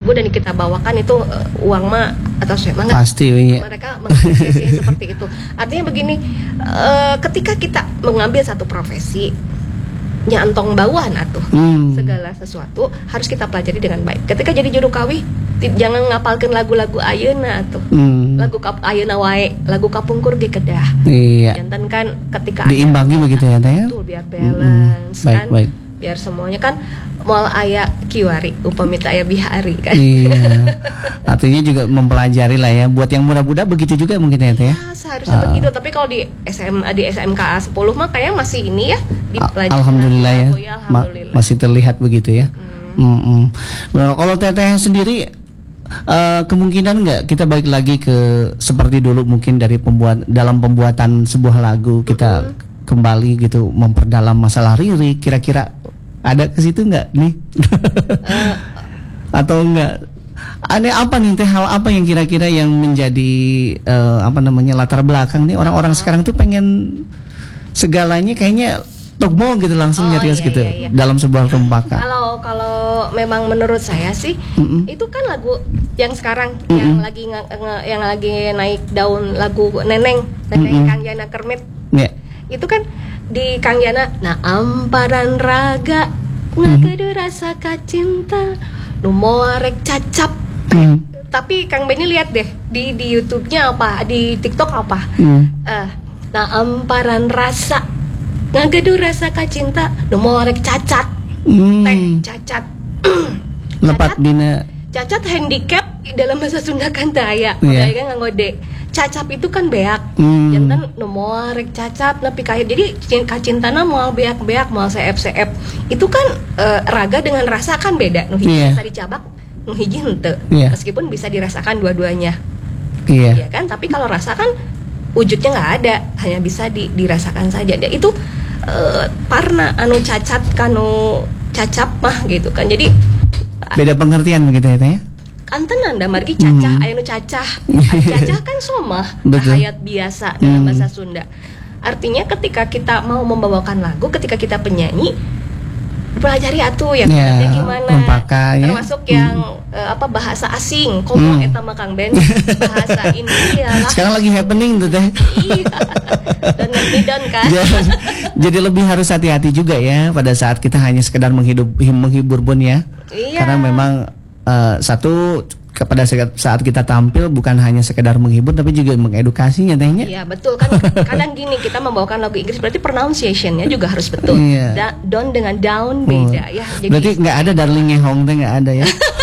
lagu dan kita bawakan itu uang mah atau semangat pasti ya. Mereka mengapresiasi seperti itu. Artinya begini, ketika kita mengambil satu profesi nyantong bawaan atuh segala sesuatu harus kita pelajari dengan baik. Ketika jadi juru kawi jangan ngapalkeun lagu-lagu ayeuna atuh. Lagu ayeuna wae, lagu kapungkur ge kedah. Iya. Jantan kan ketika diimbangi begitu ya teh. Betul, biar balance baik, kan. Baik. Biar semuanya kan moal aya kiwari upamita aya bihari kan. Iya. Artinya juga mempelajari lah ya. Buat yang muda-muda begitu juga mungkin ya teh. Ya, seharusnya begitu. Tapi kalau di SMK 10 mah kayaknya masih ini ya dipelajari. Alhamdulillah ya. Alhamdulillah. Masih terlihat begitu ya. Nah, kalau teteh sendiri kemungkinan nggak kita balik lagi ke seperti dulu mungkin dari dalam pembuatan sebuah lagu kita kembali gitu memperdalam masalah lirik, kira-kira ada ke situ nggak nih? Atau enggak? Ada apa nih teh, hal apa yang kira-kira yang menjadi latar belakang nih orang-orang sekarang tuh pengen segalanya kayaknya togmo gitu langsung nyarios gitu dalam sebuah kempakan. Kalau memang menurut saya sih itu kan lagu yang sekarang yang lagi naik daun, lagu Neneng Kang Yana Kermit. Yeah. Itu kan di Kang Yana, nah amparan raga ngagedu rasa kacinta nu moarek cacap. Tapi Kang Benny lihat deh di YouTube-nya apa, di TikTok apa. Nah amparan rasa ngagedu rasa kacinta nu moarek cacat. Teh cacat. Lepat dina cacat handicap dalam bahasa Sunda kan teh aya. Aya kan ngangode. Cacap itu kan beak, jantan nomor rek cacap tapi kayak jadi kacintana mau beak-beak mau seep-seep itu kan raga dengan rasa kan beda. Nu hiji bisa dicabak, nu hiji henteu. Meskipun bisa dirasakan dua-duanya. Iya kan, tapi kalau rasa kan wujudnya nggak ada, hanya bisa dirasakan saja. Dan itu parna anu cacat kanu cacap mah gitu kan. Jadi beda pengertian begitu ya teh. Antenan da margi cacah aya nu cacah. Cacah kan somah hayat biasa dalam bahasa Sunda. Artinya ketika kita mau membawakan lagu, ketika kita penyanyi pelajari atuh ya gimana termasuk yang bahasa asing komo eta mah Kang Ben bahasa India lah. Sekarang lagi happening tuh teh. Iya. Dan kan. Jadi lebih harus hati-hati juga ya pada saat kita hanya sekedar menghibur pun ya. Iya. Karena memang satu pada saat kita tampil bukan hanya sekedar menghibur tapi juga mengedukasinya tehnya. Iya betul kan. Kadang gini kita membawakan lagu Inggris berarti pronunciation-nya juga harus betul. Down dengan down beda ya. Jadi berarti nggak ada darling ngehong teh nggak ada ya.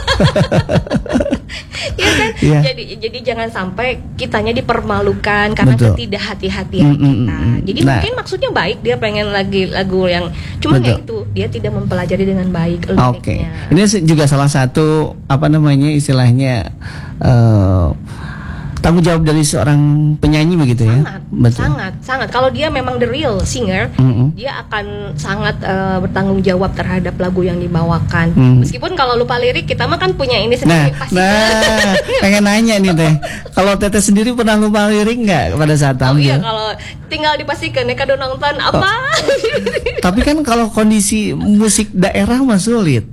Ya kan. Jadi jangan sampai kitanya dipermalukan karena ketidakhati-hatian kita. Jadi mungkin maksudnya baik, dia pengen lagu yang cuman ya itu dia tidak mempelajari dengan baik liriknya. Ini juga salah satu istilahnya tanggung jawab dari seorang penyanyi begitu ya. Sangat. Kalau dia memang the real singer, dia akan sangat bertanggung jawab terhadap lagu yang dibawakan. Meskipun kalau lupa lirik kita mah kan punya ini sendiri pasti. Pengen nanya nih teh. Kalau Teteh sendiri pernah lupa lirik nggak pada saat tampil? Iya, kalau tinggal dipastikan ya kado nonton apa. Tapi kan kalau kondisi musik daerah mah sulit.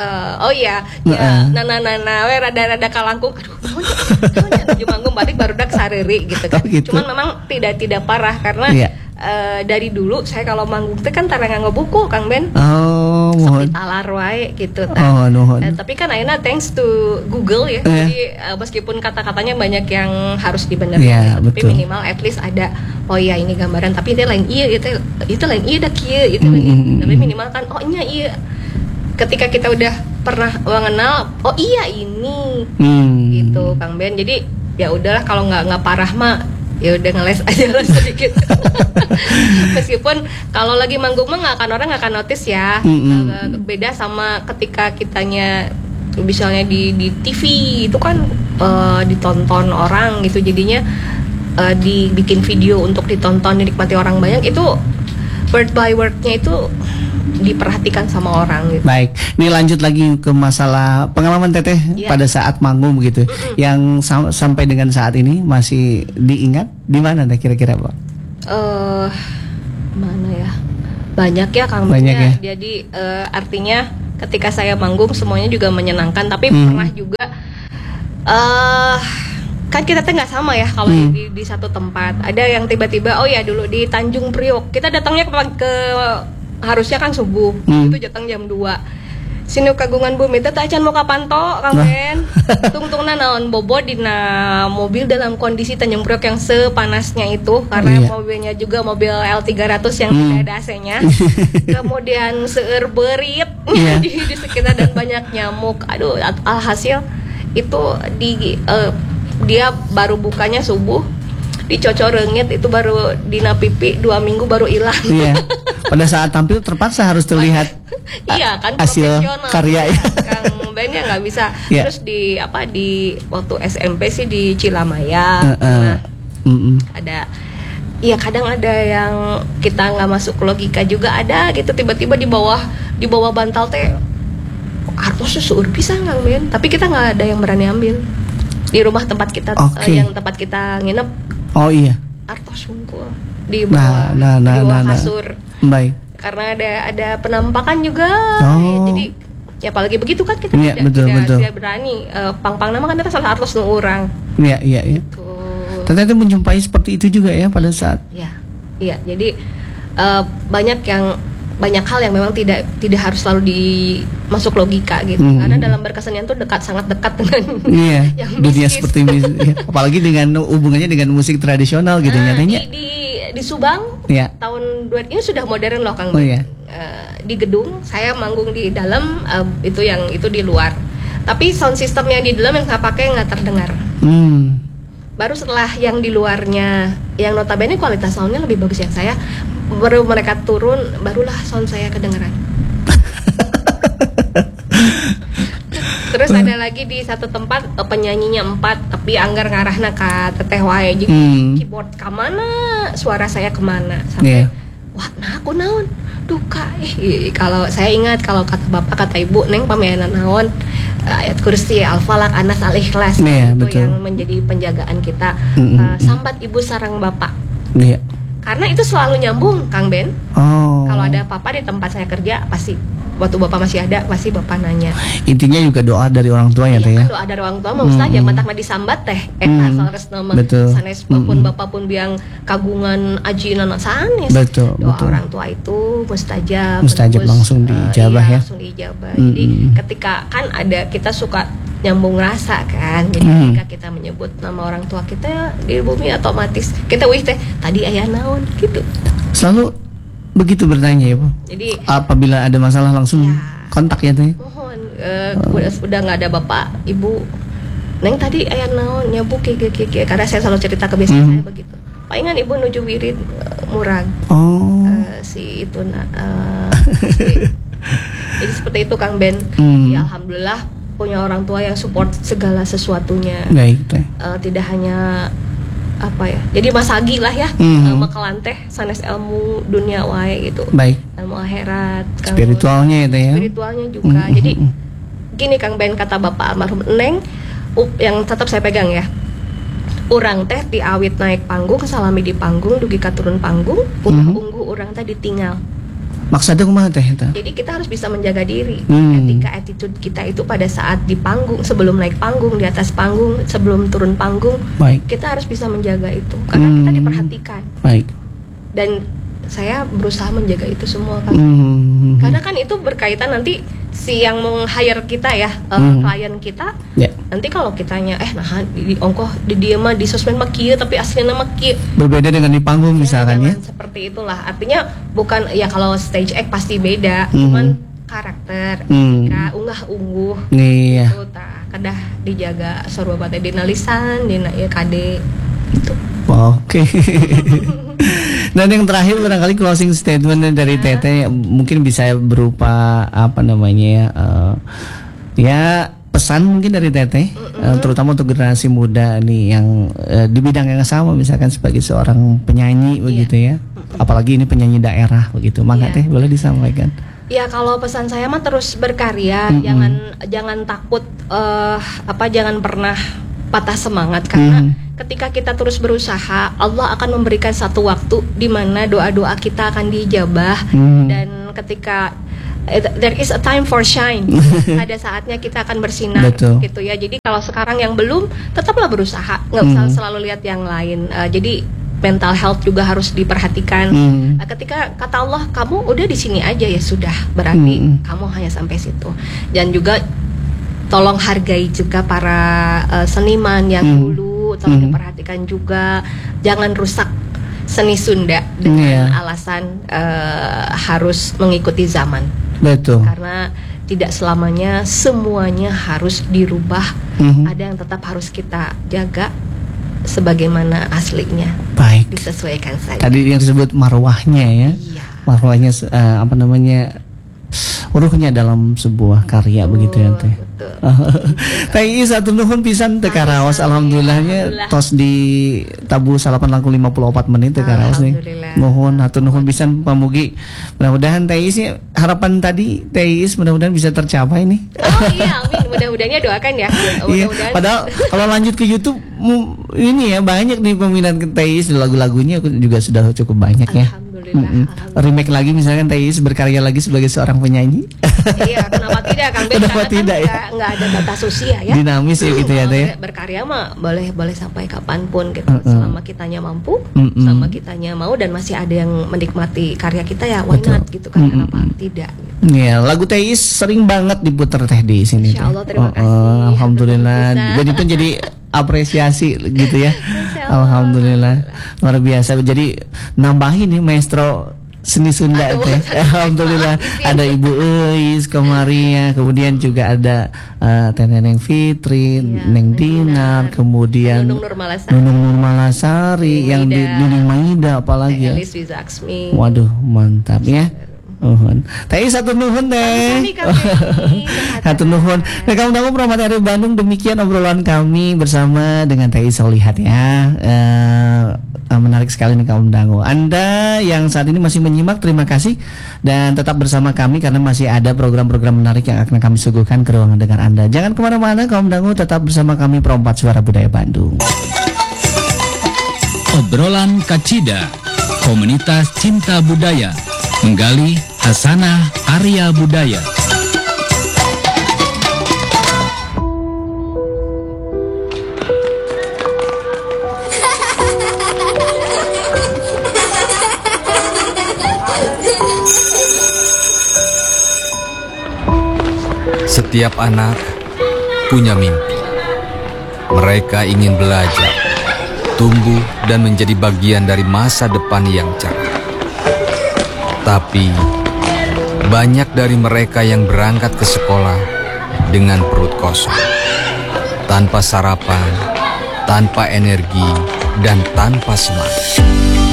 We rada kalangkung. Aduh, tujuh manggung balik barudak sariri gitu kan. Cuman memang tidak parah karena dari dulu saya kalau manggung teh kan tara nganggo buku Kang Ben. Sok ditalar wae gitu tapi kan ayeuna thanks to Google ya. Jadi meskipun kata-katanya banyak yang harus dibenerin tapi minimal at least ada ini gambaran tapi itu lain itu lain da kieu itu tapi minimal kan nya iya. Ketika kita udah pernah mengenal, ini gitu Kang Ben. Jadi ya udahlah kalau nggak parah mah ya udah ngeles aja lah sedikit. Meskipun kalau lagi manggung mah orang nggak akan notice ya. Beda sama ketika kitanya misalnya di TV itu kan ditonton orang gitu, jadinya dibikin video untuk ditonton dinikmati orang banyak, itu word by wordnya itu diperhatikan sama orang gitu. Baik, ini lanjut lagi ke masalah pengalaman Teteh pada saat manggung begitu, yang sampai dengan saat ini masih diingat di mana kira-kira Pak? Mana ya? Banyak ya Kang. Banyak ya. Jadi artinya ketika saya manggung semuanya juga menyenangkan, tapi pernah juga kan kita tuh nggak sama ya kalau di satu tempat. Ada yang tiba-tiba dulu di Tanjung Priok kita datangnya ke harusnya kan subuh, itu datang jam 2. Sinu kagungan bumi teh acan mau kapan to Kang Ben. Tungtungna naon bobo dina mobil dalam kondisi Tanjung Priok yang sepanasnya itu karena mobilnya juga mobil L300 yang tidak ada AC-nya. Kemudian seueur beurit di sekitar dan banyak nyamuk. Aduh, alhasil itu dia baru bukanya subuh, dicocor reungit itu baru dina pipi 2 minggu baru hilang. Pada saat tampil terpaksa harus terlihat kan hasil karya ya. Kang Ben ya nggak bisa. Terus di waktu SMP sih di Cilamaya. Ada kadang ada yang kita nggak masuk logika juga ada gitu, tiba-tiba di bawah bantal teh harusnya seueur pisan Kang Ben, tapi kita nggak ada yang berani ambil di rumah tempat kita yang tempat kita nginep. Artos hungkul di bawah kasur. Baik. Karena ada penampakan juga. Jadi ya apalagi begitu kan kita tidak berani pang-pang nama kan kita salah artos nu urang. Iya. Ternyata menjumpai seperti itu juga ya pada saat. Iya. Jadi banyak hal yang memang tidak harus selalu masuk logika gitu. Karena dalam berkesenian tuh sangat dekat dengan yang dunia seperti ini. Apalagi dengan hubungannya dengan musik tradisional gitu nyatanya. Di Subang tahun 2000 ini sudah modern loh Kang. Di gedung saya manggung di dalam, itu di luar. Tapi sound system yang di dalam yang saya pakai nggak terdengar. Baru setelah yang di luarnya, yang notabene kualitas soundnya lebih bagus yang saya, baru mereka turun, barulah sound saya kedengaran. Terus ada lagi di satu tempat penyanyinya 4, tapi anggar ngarahna ka teteh wae jadi keyboard ka mana, suara saya kemana sampai wah nah aku naon duka. Kalau saya ingat kalau kata bapak kata ibu neng pamehana naon ayat kursi al-falaq anas al-ikhlas itu yang menjadi penjagaan kita. Sambat ibu sarang bapak. Karena itu selalu nyambung Kang Ben. Kalau ada apa-apa di tempat saya kerja pasti waktu bapak masih ada pasti bapak nanya. Intinya juga doa dari orang tua ya teh ya. Doa dari orang tua mau saja matakna disambat teh asal resna mah sanes pun bapak pun biang kagungan ajinan sanes. Doa orang tua itu mustajab langsung diijabah ya. Langsung diijabah. Jadi ketika kan ada kita suka nyambung rasa kan. Jadi ketika kita menyebut nama orang tua kita di bumi otomatis kita teh tadi aya naon gitu. Selalu begitu bertanya ya Bu. Jadi apabila ada masalah langsung kontak ya teh. Mohon udah nggak ada bapak ibu. Neng tadi aya naon nyabu karena saya selalu cerita kebiasaan saya begitu. Palingan ibu nuju wirid murag. Si itu jadi seperti itu Kang Ben. Ya alhamdulillah punya orang tua yang support segala sesuatunya. Baik teh. Tidak hanya jadi masagi lah ya, makalan teh sanes ilmu dunia wae gitu. Baik. Ilmu akhirat, spiritualnya itu ya. Spiritualnya juga. Jadi gini Kang Ben kata bapak almarhum Neng yang tetap saya pegang ya. Urang teh diawit naik panggung, salami di panggung, dugi ka turun panggung, unggu urang teh ditinggal. Maksudnya kumaha teh eta? Jadi kita harus bisa menjaga diri. Ketika attitude kita itu pada saat di panggung, sebelum naik panggung, di atas panggung, sebelum turun panggung, kita harus bisa menjaga itu karena kita diperhatikan. Baik. Dan saya berusaha menjaga itu semua kan. Karena kan itu berkaitan nanti si yang meng-hire kita ya, klien kita. Nanti kalau kitanya di ongkoh di dia mah di sosmed mah kieu tapi aslinya mah kieu. Berbeda dengan di panggung misalkan ya. Seperti itulah. Artinya bukan ya kalau stage act pasti beda, cuman karakter, unggah-ungguh itu kedah dijaga sarua teh dina lisan, dina ieu kade itu. Oke. Dan yang terakhir barangkali closing statement dari Teteh mungkin bisa berupa ya pesan mungkin dari Teteh terutama untuk generasi muda nih yang di bidang yang sama misalkan sebagai seorang penyanyi begitu ya. Apalagi ini penyanyi daerah begitu. Maka Teh boleh disampaikan. Ya kalau pesan saya mah terus berkarya, jangan takut jangan pernah patah semangat karena ketika kita terus berusaha, Allah akan memberikan satu waktu di mana doa-doa kita akan dijabah dan ketika there is a time for shine. Ada saatnya kita akan bersinar. Betul. Gitu ya. Jadi kalau sekarang yang belum, tetaplah berusaha, nggak usah selalu lihat yang lain. Jadi mental health juga harus diperhatikan. Ketika kata Allah kamu udah di sini aja, ya sudah, berarti kamu hanya sampai situ. Dan juga tolong hargai juga para seniman yang dulu, tolong diperhatikan juga, jangan rusak seni Sunda dengan alasan harus mengikuti zaman. Betul. Karena tidak selamanya semuanya harus dirubah. Ada yang tetap harus kita jaga sebagaimana aslinya. Baik. Disesuaikan saja. Tadi yang disebut marwahnya ya. Iya. Marwahnya ruhnya dalam sebuah karya begitu ya teh. Teh Iis atur nuhun pisan teu karaos, alhamdulillahnya tos di tabu 8:54 menit teu karaos nih. Mohon atur nuhun pisan pamugi. Mudah-mudahan Teh Iis harapan tadi Teh Iis mudah-mudahan bisa tercapai nih. Oh iya, amin. Mudah-mudahannya doakan ya. Iya, padahal kalau lanjut ke YouTube ini ya banyak nih peminat Teh Iis, lagu-lagunya juga sudah cukup banyak ya. Remake lagi misalkan Teh Iis berkarya lagi sebagai seorang penyanyi. Iya, kenapa tidak Kang Ben? Kenapa tidak ya? Nggak ada batas usia ya. Dinamis ya gitu ya Teh. Berkarya mah boleh sampai kapanpun gitu. Selama kitanya mampu, selama kitanya mau dan masih ada yang menikmati karya kita ya why not gitu kan, kenapa tidak gitu. Iya, lagu Teh Iis sering banget diputar Teh di sini. Insyaallah, terima kasih. Alhamdulillah. Jadi pun jadi apresiasi gitu ya. Alhamdulillah. Luar biasa. Jadi nambahin nih maestro seni Sunda teh. Alhamdulillah. Ada Ibu Eis kemari ya. Kemudian juga ada Teh Neneng Fitri, Neng Dinar, kemudian Nunung Nur Malasari, yang di Nining Maida apalagi ya. Waduh, mantap ya. Teh satu nuhun Teh. Satu nuhun. Nah, kamu tahu Rahmat dari Bandung, demikian obrolan kami bersama dengan Teh Solihat ya. Menarik sekali nih kaum dangu. Anda yang saat ini masih menyimak, terima kasih dan tetap bersama kami karena masih ada program-program menarik yang akan kami suguhkan ke ruangan dengar Anda. Jangan kemana-mana kaum dangu, tetap bersama kami Pro 4 Suara Budaya Bandung. Obrolan Kacida, komunitas cinta budaya, menggali hasanah karya budaya. Setiap anak punya mimpi. Mereka ingin belajar, tumbuh, dan menjadi bagian dari masa depan yang cerah. Tapi banyak dari mereka yang berangkat ke sekolah dengan perut kosong, tanpa sarapan, tanpa energi, dan tanpa semangat.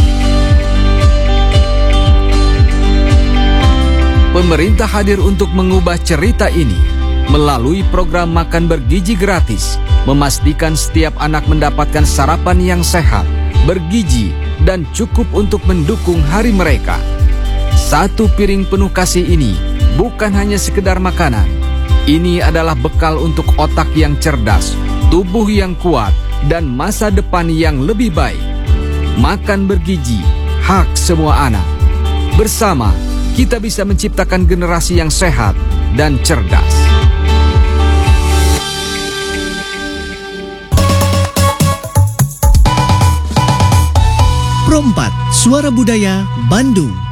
Pemerintah hadir untuk mengubah cerita ini melalui program makan bergizi gratis, memastikan setiap anak mendapatkan sarapan yang sehat, bergizi, dan cukup untuk mendukung hari mereka. Satu piring penuh kasih ini bukan hanya sekedar makanan. Ini adalah bekal untuk otak yang cerdas, tubuh yang kuat, dan masa depan yang lebih baik. Makan bergizi, hak semua anak. Bersama, kita bisa menciptakan generasi yang sehat dan cerdas. Pro 4 Suara Budaya Bandung.